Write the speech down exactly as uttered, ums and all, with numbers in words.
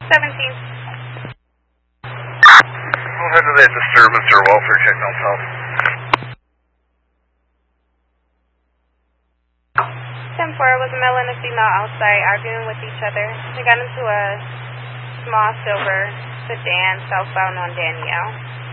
seventeen. I'll head to that disturbance or welfare check down south. ten four was a male and a female outside arguing with each other. They got into a small silver sedan southbound on Danielle.